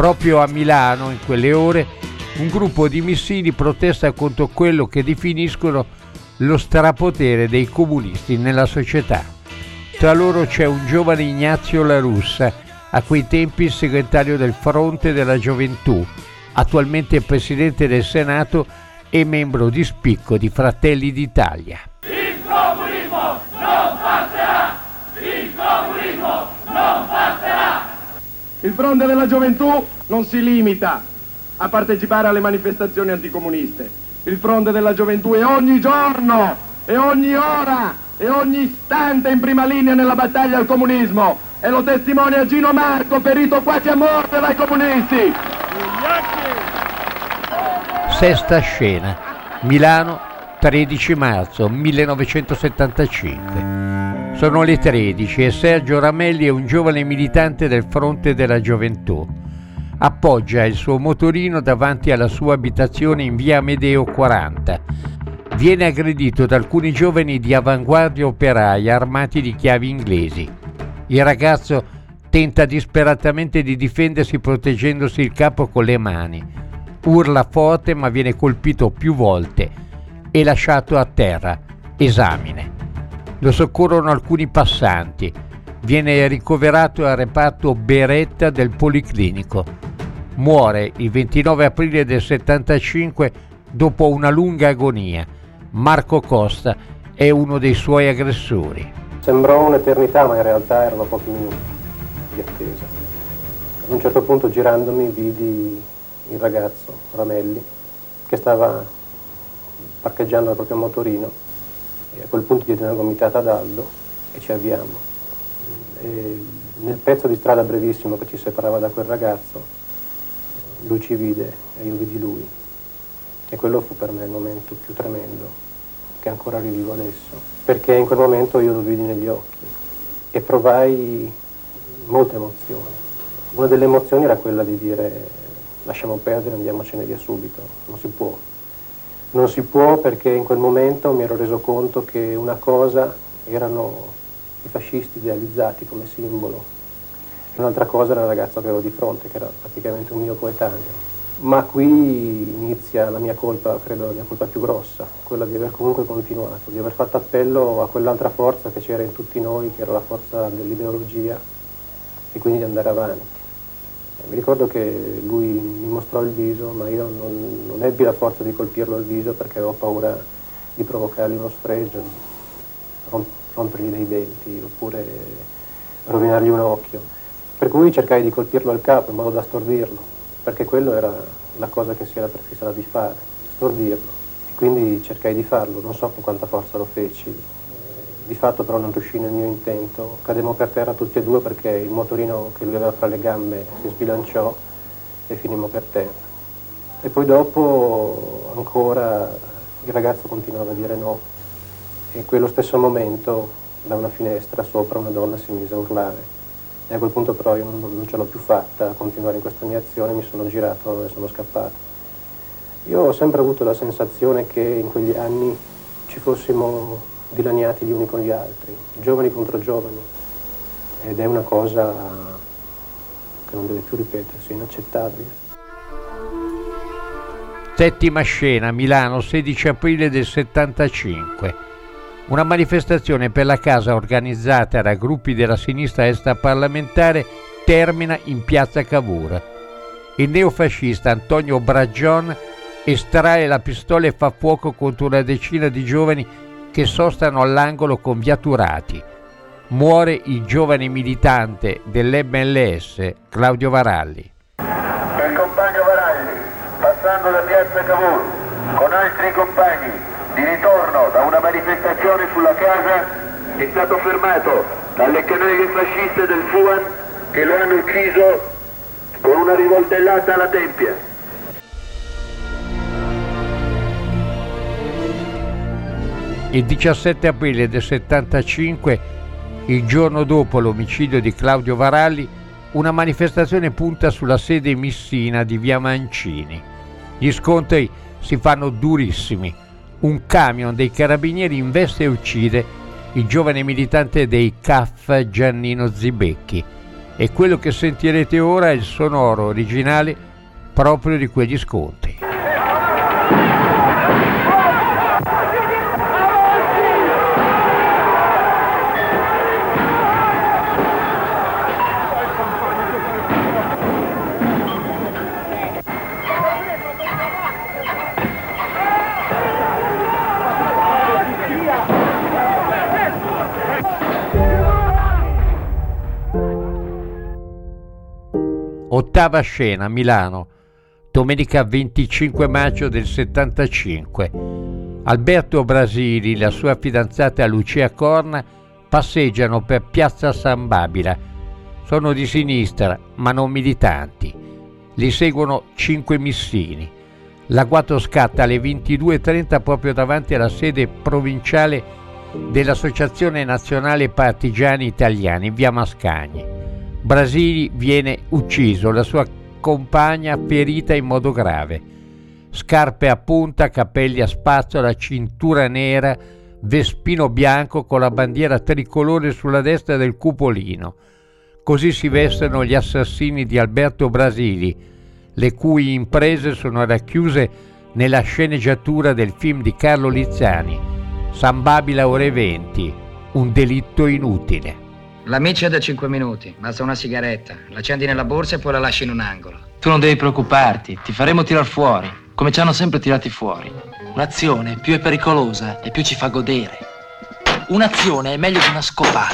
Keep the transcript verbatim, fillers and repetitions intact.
Proprio a Milano, in quelle ore, un gruppo di missini protesta contro quello che definiscono lo strapotere dei comunisti nella società. Tra loro c'è un giovane Ignazio La Russa, a quei tempi segretario del Fronte della Gioventù, attualmente presidente del Senato e membro di spicco di Fratelli d'Italia. Il comunismo non passerà! Il comunismo non passerà! Il Fronte della Gioventù non si limita a partecipare alle manifestazioni anticomuniste. Il Fronte della Gioventù è ogni giorno, e ogni ora, e ogni istante in prima linea nella battaglia al comunismo. E lo testimonia Gino Marco, ferito quasi a morte dai comunisti. Sesta scena, Milano, tredici marzo millenovecentosettantacinque. Sono le tredici e Sergio Ramelli è un giovane militante del Fronte della Gioventù. Appoggia il suo motorino davanti alla sua abitazione in via Amedeo quaranta. Viene aggredito da alcuni giovani di avanguardia operaia armati di chiavi inglesi. Il ragazzo tenta disperatamente di difendersi proteggendosi il capo con le mani. Urla forte ma viene colpito più volte e lasciato a terra. Esamine. Lo soccorrono alcuni passanti. Viene ricoverato al reparto Beretta del Policlinico. Muore il ventinove aprile del settantacinque dopo una lunga agonia. Marco Costa è uno dei suoi aggressori. Sembrò un'eternità, ma in realtà erano pochi minuti di attesa. Ad un certo punto, girandomi, vidi il ragazzo Ramelli che stava parcheggiando il proprio motorino, e a quel punto diede una gomitata ad Aldo e ci avviamo. E nel pezzo di strada brevissimo che ci separava da quel ragazzo, lui ci vide e io vidi lui, e quello fu per me il momento più tremendo che ancora rivivo adesso, perché in quel momento io lo vidi negli occhi e provai molte emozioni. Una delle emozioni era quella di dire: lasciamo perdere, andiamocene via subito. Non si può. Non si può, perché in quel momento mi ero reso conto che una cosa erano i fascisti idealizzati come simbolo, e un'altra cosa era il ragazzo che avevo di fronte, che era praticamente un mio coetaneo. Ma qui inizia la mia colpa, credo la mia colpa più grossa, quella di aver comunque continuato, di aver fatto appello a quell'altra forza che c'era in tutti noi, che era la forza dell'ideologia, e quindi di andare avanti. E mi ricordo che lui mi mostrò il viso, ma io non, non ebbi la forza di colpirlo al viso perché avevo paura di provocargli uno sfregio, di romp- rompergli dei denti oppure rovinargli un occhio. Per cui cercai di colpirlo al capo in modo da stordirlo, perché quello era la cosa che si era prefissata di fare, stordirlo. E quindi cercai di farlo, non so con quanta forza lo feci. Eh, di fatto però non riuscì nel mio intento. Cademmo per terra tutti e due perché il motorino che lui aveva fra le gambe si sbilanciò e finimmo per terra. E poi dopo ancora il ragazzo continuava a dire no. E in quello stesso momento da una finestra sopra una donna si mise a urlare. E a quel punto però io non, non ce l'ho più fatta a continuare in questa mia azione, mi sono girato e sono scappato. Io ho sempre avuto la sensazione che in quegli anni ci fossimo dilaniati gli uni con gli altri, giovani contro giovani, ed è una cosa che non deve più ripetersi, è inaccettabile. Settima scena, Milano, sedici aprile del settantacinque. Una manifestazione per la casa organizzata da gruppi della sinistra extraparlamentare termina in piazza Cavour. Il neofascista Antonio Bragion estrae la pistola e fa fuoco contro una decina di giovani che sostano all'angolo con viaturati. Muore il giovane militante dell'M L S Claudio Varalli. Il compagno Varalli, passando da piazza Cavour con altri compagni di ritorno da una manifestazione sulla casa, è stato fermato dalle canaglie fasciste del F U A N che lo hanno ucciso con una rivoltellata alla tempia. Il diciassette aprile del settantacinque, il giorno dopo l'omicidio di Claudio Varalli, una manifestazione punta sulla sede missina di via Mancini. Gli scontri si fanno durissimi. Un camion dei carabinieri investe e uccide il giovane militante dei C A F Giannino Zibecchi e quello che sentirete ora è il sonoro originale proprio di quegli scontri. Ottava scena, Milano, domenica venticinque maggio del settantacinque. Alberto Brasili e la sua fidanzata Lucia Corna passeggiano per piazza San Babila. Sono di sinistra, ma non militanti. Li seguono cinque missini. L'agguato scatta alle ventidue e trenta proprio davanti alla sede provinciale dell'Associazione Nazionale Partigiani Italiani, in via Mascagni. Brasili viene ucciso, la sua compagna ferita in modo grave. Scarpe a punta, capelli a spazzola, cintura nera, vespino bianco con la bandiera tricolore sulla destra del cupolino. Così si vestono gli assassini di Alberto Brasili, le cui imprese sono racchiuse nella sceneggiatura del film di Carlo Lizzani, San Babila ore venti, un delitto inutile. La miccia è da cinque minuti, basta una sigaretta, la accendi nella borsa e poi la lasci in un angolo. Tu non devi preoccuparti, ti faremo tirar fuori, come ci hanno sempre tirati fuori. Un'azione più è pericolosa e più ci fa godere. Un'azione è meglio di una scopata.